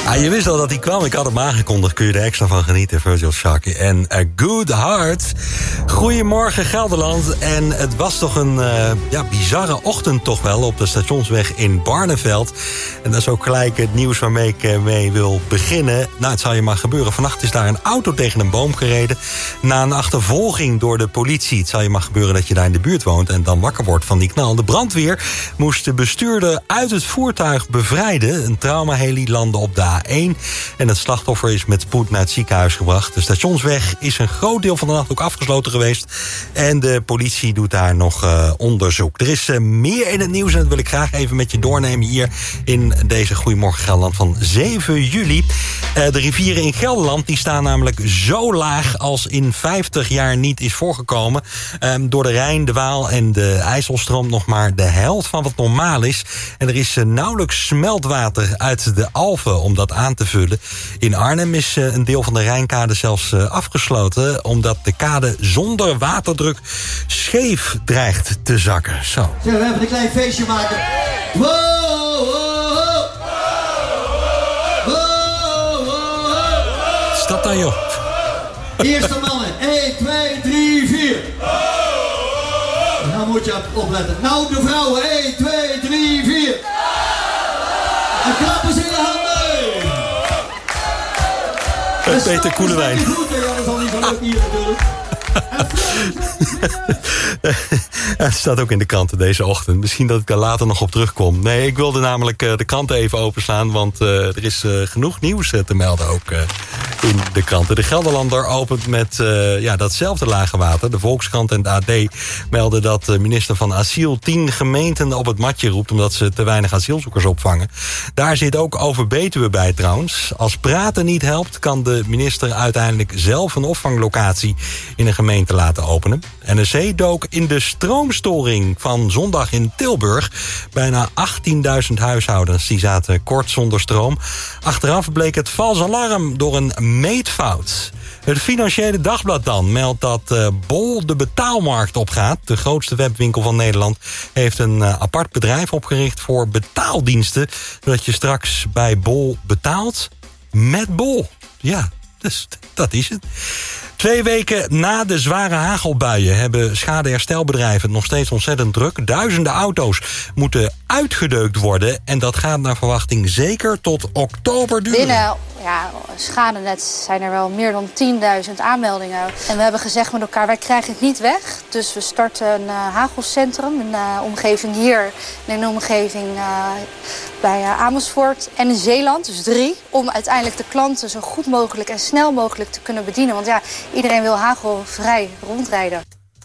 Je wist al dat hij kwam. Ik had hem aangekondigd. Kun je er extra van genieten, Virgil Sharkey. En A Good Heart. Goedemorgen, Gelderland. En het was toch een bizarre ochtend toch wel op de stationsweg in Barneveld. En dat is ook gelijk het nieuws waarmee ik mee wil beginnen. Nou, het zal je maar gebeuren. Vannacht is daar een auto tegen een boom gereden. Na een achtervolging door de politie. Het zal je maar gebeuren dat je daar in de buurt woont en dan wakker wordt van die knal. De brandweer moest de bestuurder uit het voertuig bevrijden. Een traumaheli landde op de A1. En het slachtoffer is met spoed naar het ziekenhuis gebracht. De stationsweg is een groot deel van de nacht ook afgesloten geweest. En de politie doet daar nog onderzoek. Er is meer in het nieuws en dat wil ik graag even met je doornemen hier in deze Goedemorgen Gelderland van 7 juli. De rivieren in Gelderland die staan namelijk zo laag als in 50 jaar niet is voorgekomen. Door de Rijn, de Waal en de IJssel stroomt nog maar de helft van wat normaal is. En er is nauwelijks smeltwater uit de Alpen om dat aan te vullen. In Arnhem is een deel van de Rijnkade zelfs afgesloten, omdat de kade zonder waterdruk scheef dreigt te zakken. Zo. We hebben een klein feestje maken. Wow, wow, wow. Wow, wow. Stap daar, joh. Eerste mannen. 1, 2, 3, 4. Nou moet je opletten. Nou de vrouwen. 1, 2, 3, 4. En klappen ze in de handen. Peter Koelewijn. Ja, dat is al niet zo leuk hier natuurlijk. Het staat ook in de kranten deze ochtend. Misschien dat ik daar later nog op terugkom. Nee, ik wilde namelijk de kranten even openslaan, want er is genoeg nieuws te melden ook in de kranten. De Gelderlander opent met datzelfde lage water. De Volkskrant en de AD melden dat de minister van Asiel 10 gemeenten op het matje roept omdat ze te weinig asielzoekers opvangen. Daar zit ook Over Betuwe bij trouwens. Als praten niet helpt, kan de minister uiteindelijk zelf een opvanglocatie in een gemeente laten openen. NRC dook in de stroomstoring van zondag in Tilburg. Bijna 18.000 huishoudens die zaten kort zonder stroom. Achteraf bleek het vals alarm door een meetfout. Het Financiële Dagblad dan meldt dat Bol de betaalmarkt opgaat. De grootste webwinkel van Nederland heeft een apart bedrijf opgericht voor betaaldiensten. Zodat je straks bij Bol betaalt met Bol. Ja, dus dat is het. 2 weken na de zware hagelbuien hebben schadeherstelbedrijven het nog steeds ontzettend druk. Duizenden auto's moeten uitgedeukt worden. En dat gaat naar verwachting zeker tot oktober duren. Binnen Schadenet zijn er wel meer dan 10.000 aanmeldingen. En we hebben gezegd met elkaar, wij krijgen het niet weg. Dus we starten een hagelcentrum in de omgeving hier. En in de omgeving bij Amersfoort en in Zeeland, dus 3. Om uiteindelijk de klanten zo goed mogelijk en snel mogelijk te kunnen bedienen. Want ja, iedereen wil hagelvrij rondrijden.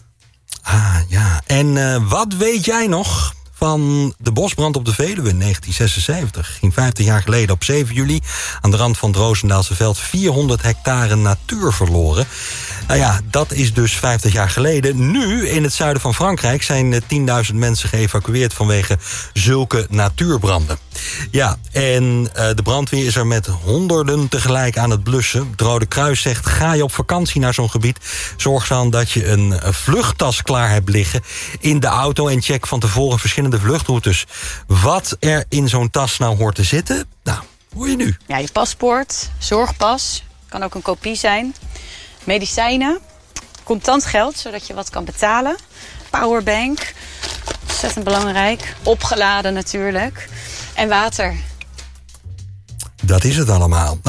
Ah ja, en wat weet jij nog van de bosbrand op de Veluwe in 1976? Ging 50 jaar geleden op 7 juli aan de rand van het Roosendaalse veld 400 hectare natuur verloren. Nou ja, dat is dus 50 jaar geleden. Nu, in het zuiden van Frankrijk, zijn 10.000 mensen geëvacueerd vanwege zulke natuurbranden. Ja, en de brandweer is er met honderden tegelijk aan het blussen. Het Rode Kruis zegt, ga je op vakantie naar zo'n gebied, zorg dan dat je een vluchttas klaar hebt liggen in de auto en check van tevoren verschillende vluchtroutes. Wat er in zo'n tas nou hoort te zitten, nou, hoor je nu. Ja, je paspoort, zorgpas, kan ook een kopie zijn. Medicijnen, contant geld, zodat je wat kan betalen. Powerbank, ontzettend belangrijk. Opgeladen natuurlijk. En water. Dat is het allemaal.